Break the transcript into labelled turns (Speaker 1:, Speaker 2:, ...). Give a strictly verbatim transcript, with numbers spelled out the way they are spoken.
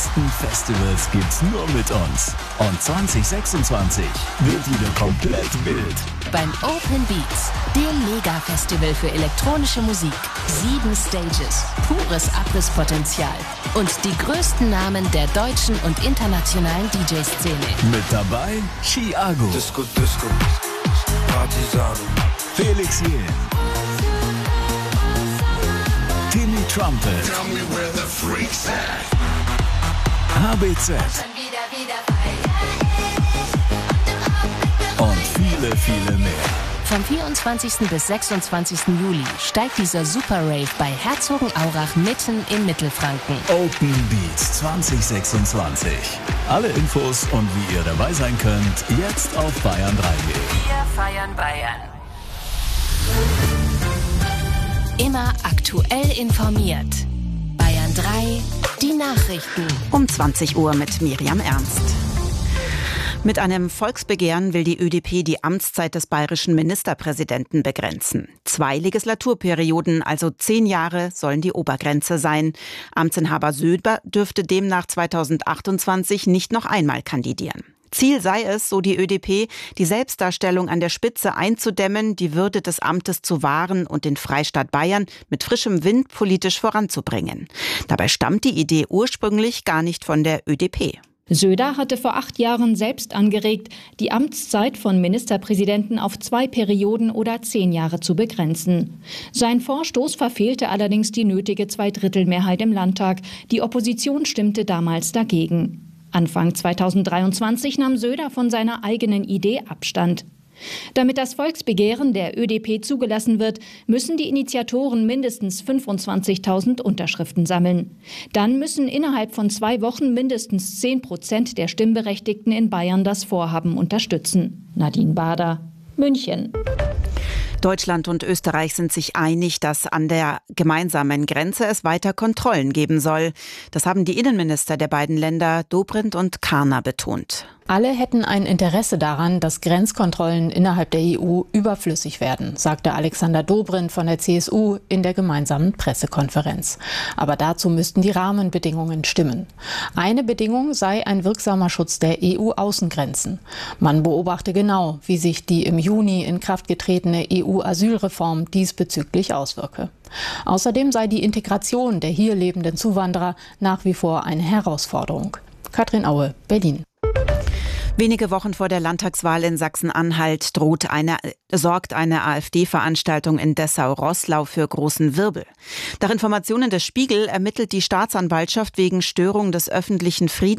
Speaker 1: besten Festivals gibt's nur mit uns. Und zwanzig sechsundzwanzig wird wieder komplett wild.
Speaker 2: Beim Open Beats, dem Mega-Festival für elektronische Musik. Sieben Stages, pures Abrisspotenzial und die größten Namen der deutschen und internationalen D J-Szene.
Speaker 1: Mit dabei Chiago,
Speaker 3: Disco, Disco, Partisano,
Speaker 1: Felix Jähn, Timmy Trumpet,
Speaker 3: tell me where the freaks at.
Speaker 1: H B Z und viele, viele mehr.
Speaker 2: Vom vierundzwanzigsten bis sechsundzwanzigsten Juli steigt dieser Super Rave bei Herzogenaurach mitten in Mittelfranken.
Speaker 1: Open Beats zwanzig sechsundzwanzig. Alle Infos und wie ihr dabei sein könnt, jetzt auf bayern drei punkt de.
Speaker 2: Wir feiern Bayern. Immer aktuell informiert. Bayern drei, die Nachrichten.
Speaker 4: Um zwanzig Uhr mit Miriam Ernst. Mit einem Volksbegehren will die Ö D P die Amtszeit des bayerischen Ministerpräsidenten begrenzen. Zwei Legislaturperioden, also zehn Jahre, sollen die Obergrenze sein. Amtsinhaber Söder dürfte demnach zweitausendachtundzwanzig nicht noch einmal kandidieren. Ziel sei es, so die Ö D P, die Selbstdarstellung an der Spitze einzudämmen, die Würde des Amtes zu wahren und den Freistaat Bayern mit frischem Wind politisch voranzubringen. Dabei stammt die Idee ursprünglich gar nicht von der Ö D P.
Speaker 5: Söder hatte vor acht Jahren selbst angeregt, die Amtszeit von Ministerpräsidenten auf zwei Perioden oder zehn Jahre zu begrenzen. Sein Vorstoß verfehlte allerdings die nötige Zweidrittelmehrheit im Landtag. Die Opposition stimmte damals dagegen. Anfang zweitausenddreiundzwanzig nahm Söder von seiner eigenen Idee Abstand. Damit das Volksbegehren der Ö D P zugelassen wird, müssen die Initiatoren mindestens fünfundzwanzigtausend Unterschriften sammeln. Dann müssen innerhalb von zwei Wochen mindestens zehn Prozent der Stimmberechtigten in Bayern das Vorhaben unterstützen. Nadine Bader, München.
Speaker 4: Deutschland und Österreich sind sich einig, dass an der gemeinsamen Grenze es weiter Kontrollen geben soll. Das haben die Innenminister der beiden Länder, Dobrindt und Karner, betont.
Speaker 6: Alle hätten ein Interesse daran, dass Grenzkontrollen innerhalb der E U überflüssig werden, sagte Alexander Dobrindt von der C S U in der gemeinsamen Pressekonferenz. Aber dazu müssten die Rahmenbedingungen stimmen. Eine Bedingung sei ein wirksamer Schutz der E U-Außengrenzen. Man beobachte genau, wie sich die im Juni in Kraft getretene E U-Asylreform diesbezüglich auswirke. Außerdem sei die Integration der hier lebenden Zuwanderer nach wie vor eine Herausforderung. Katrin Aue, Berlin.
Speaker 4: Wenige Wochen vor der Landtagswahl in Sachsen-Anhalt droht eine, sorgt eine AfD-Veranstaltung in Dessau-Roßlau für großen Wirbel. Nach Informationen des Spiegel ermittelt die Staatsanwaltschaft wegen Störung des öffentlichen Friedens